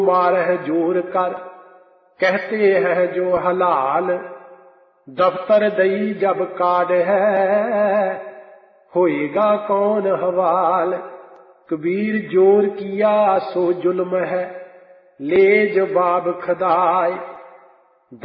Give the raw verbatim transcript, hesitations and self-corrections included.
मारह जोर कर, कहते हैं जो हलाल। दफ्तर दई जब काट है, होएगा कौन हवाल। कबीर जोर किया सो जुल्म है, ले जवाब खदाए।